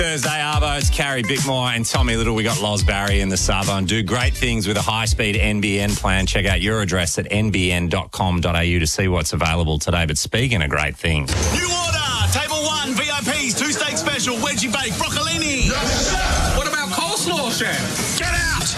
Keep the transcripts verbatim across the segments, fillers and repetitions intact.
Thursday, Arvos, Carrie Bickmore and Tommy Little. We got Loz Barry in the Savo and do great things with a high-speed N B N plan. Check out your address at n b n dot com dot a u to see what's available today. But speaking of great things... New order, table one, V I Ps, two steak special, wedgie bake, broccolini. Yes, what about coleslaw, chef? Get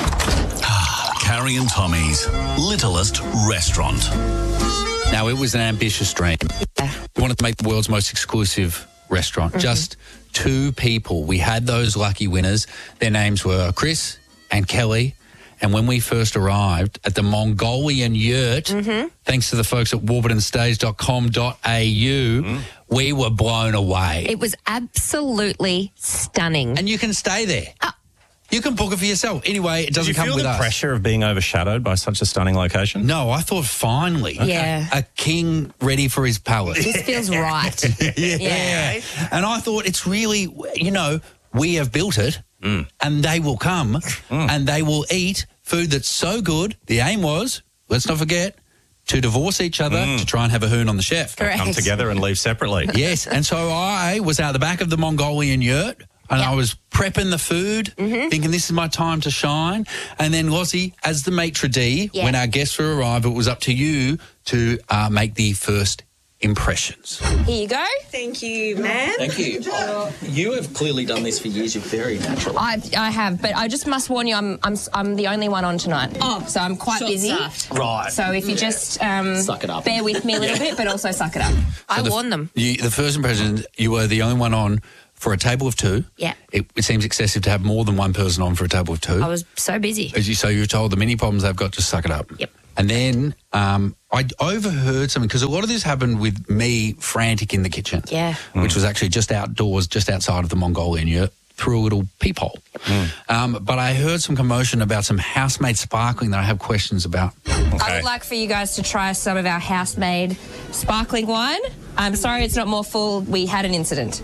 out! Carrie and Tommy's littlest restaurant. Now, it was an ambitious dream. Yeah. We wanted to make the world's most exclusive restaurant. Mm-hmm. Just two people. We had those lucky winners. Their names were Chris and Kelly. And when we first arrived at the Mongolian Yurt, mm-hmm. thanks to the folks at warburton stage dot com dot a u, mm. we were blown away. It was absolutely stunning. And you can stay there. Uh, You can book it for yourself. Anyway, it doesn't come with us. Did you feel the pressure of being overshadowed by such a stunning location? No, I thought finally yeah. a, a king ready for his palace. This feels right. yeah. yeah. And I thought it's really, you know, we have built it mm. and they will come mm. and they will eat food that's so good. The aim was, let's not forget, to divorce each other mm. to try and have a hoon on the chef. Correct. Come together and leave separately. Yes. And so I was out the back of the Mongolian Yurt. And yep. I was prepping the food, mm-hmm. thinking this is my time to shine. And then, Lozzie, as the maitre d', yeah. when our guests were arrived, it was up to you to uh, make the first impressions. Here you go. Thank you, ma'am. Thank you. Uh, you have clearly done this for years. You're very natural. I I have, but I just must warn you, I'm I'm I'm the only one on tonight. Oh, so I'm quite busy. Sucked. Right. So if you just um, suck it up, bear with me a little bit, but also suck it up. I so the, warned them. You, the first impression, you were the only one on. For a table of two, yeah, it, it seems excessive to have more than one person on for a table of two. I was so busy. As you, so you were told the many problems they've got, just suck it up. Yep. And then um, I overheard something, because a lot of this happened with me frantic in the kitchen, yeah, which mm. was actually just outdoors, just outside of the Mongolian Yurt, through a little peephole. Mm. Um, but I heard some commotion about some house-made sparkling that I have questions about. Okay. I would like for you guys to try some of our house-made sparkling wine. I'm sorry it's not more full. We had an incident.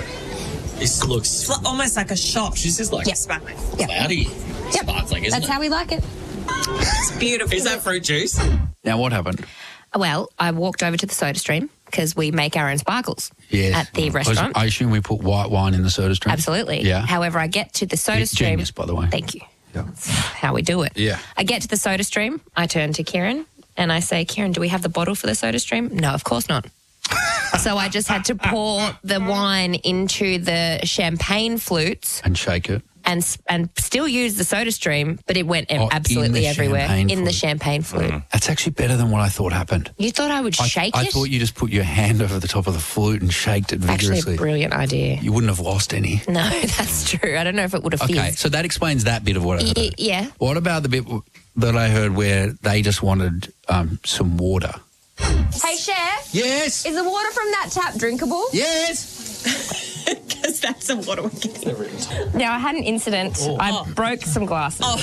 This looks it's almost like a shot. This is like yep. sparkling. Yep. Cloudy yep. sparkling, isn't That's it? how we like it. It's beautiful. Is that fruit juice? Now, what happened? Well, I walked over to the Soda Stream because we make our own sparkles yes. at the restaurant. I assume we put white wine in the Soda Stream? Absolutely. Yeah. However, I get to the Soda yeah, Stream. Genius, by the way. Thank you. Yeah. That's how we do it. Yeah. I get to the Soda Stream. I turn to Kieran and I say, Kieran, do we have the bottle for the Soda Stream? No, of course not. So I just had to pour the wine into the champagne flutes. And shake it. And and still use the Soda Stream, but it went oh, absolutely in everywhere in flute. the champagne flute. Mm. That's actually better than what I thought happened. You thought I would I, shake I it? I thought you just put your hand over the top of the flute and shaked it vigorously. Actually, a brilliant idea. You wouldn't have lost any. No, that's true. I don't know if it would have Okay, fizzed. so that explains that bit of what I heard. Y- yeah. What about the bit that I heard where they just wanted um, some water? Hey, Chef. Yes. Is the water from that tap drinkable? Yes. Because that's the water we're getting. Now, I had an incident. Oh. I Oh. broke some glasses. Oh.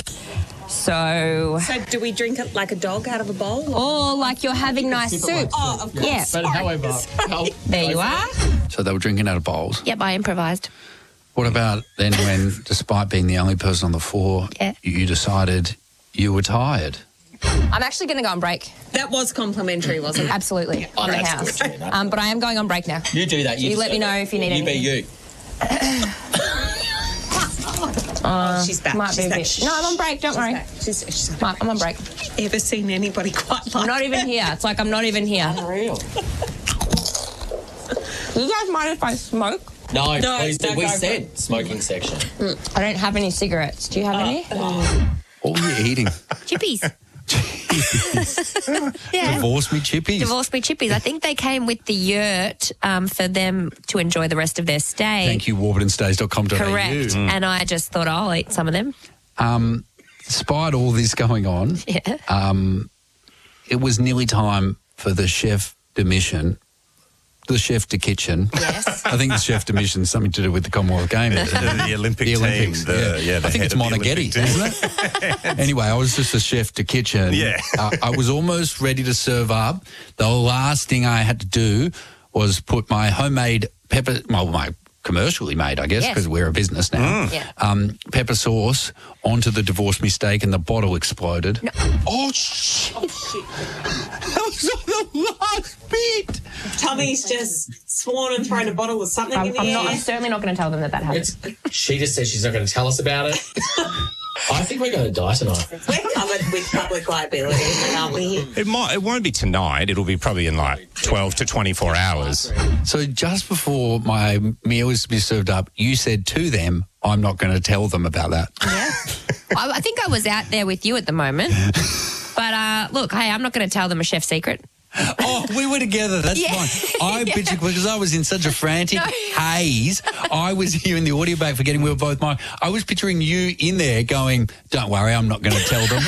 So... So do we drink it like a dog out of a bowl? Or like you're having nice soup. Oh, of course. Yeah. But however... how- There you are. So they were drinking out of bowls. Yep, I improvised. What about then when, despite being the only person on the floor, Yeah. you decided you were tired? I'm actually going to go on break. That was complimentary, wasn't it? Absolutely. Oh, Free that's house. good, Gina. Um, but I am going on break now. You do that. You, you let me know if you need you anything. You be you. Oh, she's back. Might she's be a back. bit. No, I'm on break. Don't she's worry. Back. She's, she's back. Might- I'm on break. Ever seen anybody quite like I'm not even here. It's like I'm not even here. Unreal. You guys mind if I smoke? No, No, please do. no, We go for said smoking section. I don't have any cigarettes. Do you have any? What were you eating? Chippies. Yeah. Divorce me chippies. Divorce me chippies. I think they came with the yurt um, for them to enjoy the rest of their stay. Thank you, warburton stage dot com dot a u. Correct. And I just thought, oh, I'll eat some of them. Um, despite all this going on, Yeah. um, it was nearly time for the chef de mission, the chef de kitchen. Yes. I think the chef de mission is something to do with the Commonwealth Games. the, the Olympic The Olympics, team. The, yeah. yeah the I think head it's of the Monaghetti, Olympic team. isn't it? Anyway, I was just a chef de kitchen. Yeah. uh, I was almost ready to serve up. The last thing I had to do was put my homemade pepper, well, my commercially made, I guess, Yes. because we're a business now, Mm. Yeah. um, pepper sauce onto the divorce me steak and the bottle exploded. Oh, shit. That was on the last bit. Tommy, Tommy's just sworn and thrown a bottle of something I'm, in the I'm, air. not, I'm certainly not going to tell them that that happened. She just said she's not going to tell us about it. I think we're going to die tonight. We're covered with public liability, aren't we? It might. It won't be tonight. It'll be probably in like twelve to twenty-four hours. So just before my meal was to be served up, you said to them, I'm not going to tell them about that. Yeah. I, I think I was out there with you at the moment. But uh, look, hey, I'm not going to tell them a chef secret. Oh, we were together. That's Yeah. fine. I Yeah. pictured, because I was in such a frantic No. haze. I was here in the audio bag forgetting we were both mine. I was picturing you in there going, don't worry, I'm not going to tell them.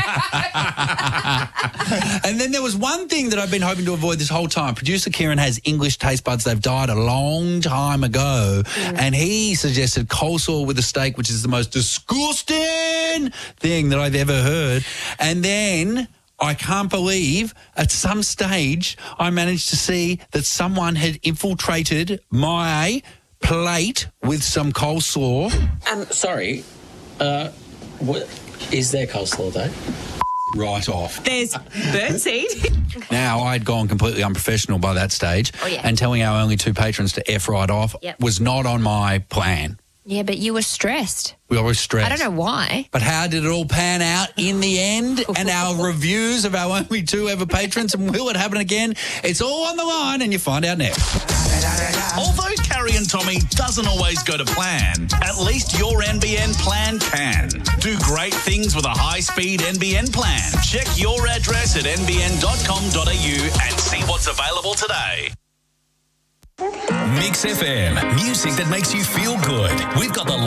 And then there was one thing that I've been hoping to avoid this whole time. Producer Kieran has English taste buds. They've died a long time ago. And he suggested coleslaw with a steak, which is the most disgusting thing that I've ever heard. And then I can't believe at some stage I managed to see that someone had infiltrated my plate with some coleslaw. Um, sorry, uh, what is there coleslaw though? Right off. There's birdseed. Now, I'd gone completely unprofessional by that stage, Oh, yeah. and telling our only two patrons to F right off Yep. was not on my plan. Yeah, but you were stressed. We always stressed. I don't know why. But how did it all pan out in the end? And our reviews of our only two ever patrons, and will it happen again? It's all on the line, and you find out next. Although Carrie and Tommy doesn't always go to plan, at least your N B N plan can. Do great things with a high-speed N B N plan. Check your address at n b n dot com dot a u and see what's available today. Mix F M, music that makes you feel good. We've got the